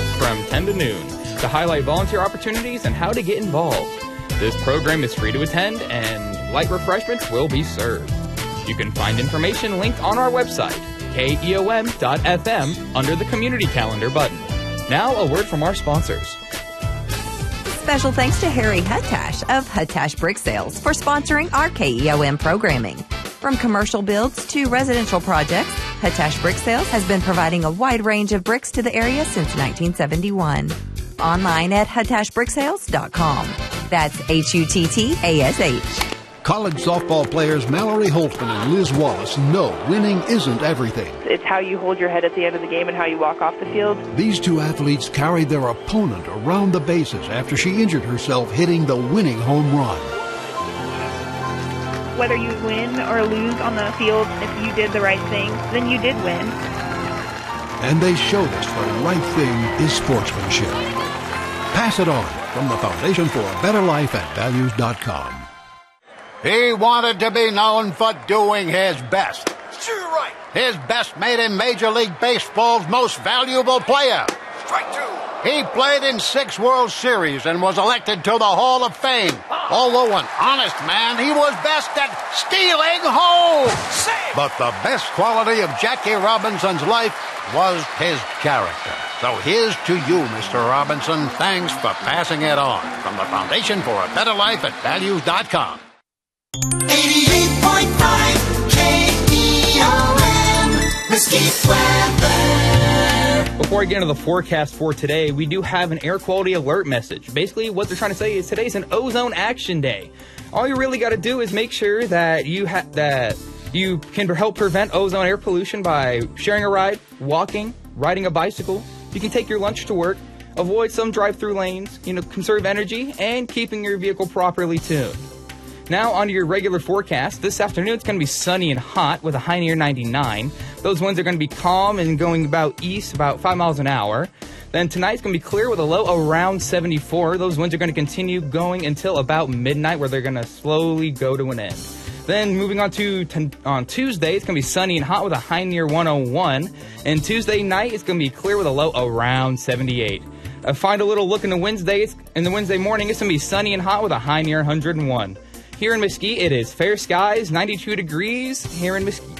12 from 10 to noon to highlight volunteer opportunities and how to get involved. This program is free to attend and light refreshments will be served. You can find information linked on our website, keom.fm, under the Community Calendar button. Now, a word from our sponsors. Special thanks to Harry Huttash of Huttash Brick Sales for sponsoring our KEOM programming. From commercial builds to residential projects, Huttash Brick Sales has been providing a wide range of bricks to the area since 1971. Online at huttashbricksales.com. That's HUTTASH. College softball players Mallory Holtzman and Liz Wallace know winning isn't everything. It's how you hold your head at the end of the game and how you walk off the field. These two athletes carried their opponent around the bases after she injured herself hitting the winning home run. Whether you win or lose on the field, if you did the right thing, then you did win. And they showed us the right thing is sportsmanship. Pass it on from the Foundation for a Better Life at Values.com. He wanted to be known for doing his best. Sure right. His best made him Major League Baseball's most valuable player. Strike two. He played in 6 World Series and was elected to the Hall of Fame. Although an honest man, he was best at stealing home. Save. But the best quality of Jackie Robinson's life was his character. So here's to you, Mr. Robinson. Thanks for passing it on. From the Foundation for a Better Life at Values.com. 88.5 KEOM, Mesquite Weather. Before I get into the forecast for today, we do have an air quality alert message. Basically, what they're trying to say is today's an ozone action day. All you really got to do is make sure that you can help prevent ozone air pollution by sharing a ride, walking, riding a bicycle. You can take your lunch to work, avoid some drive-through lanes, conserve energy, and keeping your vehicle properly tuned. Now, on to your regular forecast. This afternoon, it's going to be sunny and hot with a high near 99. Those winds are going to be calm and going about east, about 5 miles an hour. Then tonight's going to be clear with a low around 74. Those winds are going to continue going until about midnight, where they're going to slowly go to an end. Then moving on on Tuesday, it's going to be sunny and hot with a high near 101. And Tuesday night, it's going to be clear with a low around 78. Find a little look in the Wednesday morning. It's going to be sunny and hot with a high near 101. Here in Mesquite, it is fair skies, 92 degrees here in Mesquite.